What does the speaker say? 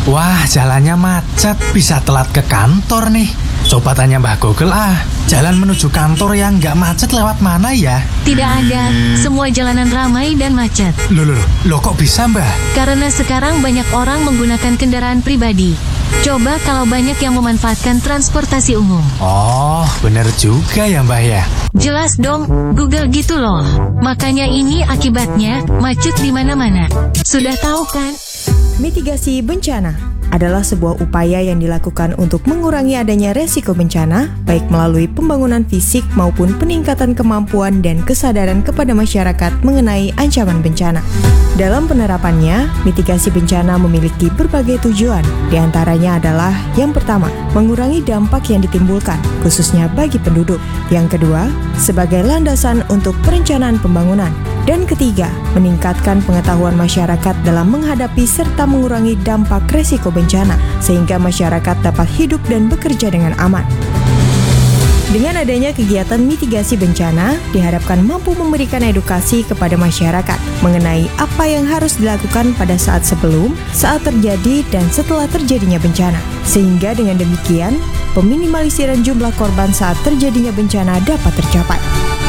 Wah, jalannya macet, bisa telat ke kantor nih. Coba tanya Mbah Google jalan menuju kantor yang nggak macet lewat mana ya? Tidak ada, semua jalanan ramai dan macet. Loh, kok bisa Mbah? Karena sekarang banyak orang menggunakan kendaraan pribadi. Coba kalau banyak yang memanfaatkan transportasi umum. Oh, bener juga ya Mbah ya. Jelas dong, Google gitu loh. Makanya ini akibatnya, macet di mana-mana. Sudah tahu kan? Mitigasi bencana adalah sebuah upaya yang dilakukan untuk mengurangi adanya resiko bencana, baik melalui pembangunan fisik maupun peningkatan kemampuan dan kesadaran kepada masyarakat mengenai ancaman bencana. Dalam penerapannya, mitigasi bencana memiliki berbagai tujuan. Di antaranya adalah yang pertama, mengurangi dampak yang ditimbulkan, khususnya bagi penduduk. Yang kedua, sebagai landasan untuk perencanaan pembangunan. Dan ketiga, meningkatkan pengetahuan masyarakat dalam menghadapi serta mengurangi dampak resiko bencana, sehingga masyarakat dapat hidup dan bekerja dengan aman. Dengan adanya kegiatan mitigasi bencana, diharapkan mampu memberikan edukasi kepada masyarakat mengenai apa yang harus dilakukan pada saat sebelum, saat terjadi, dan setelah terjadinya bencana. Sehingga dengan demikian, peminimalisasian jumlah korban saat terjadinya bencana dapat tercapai.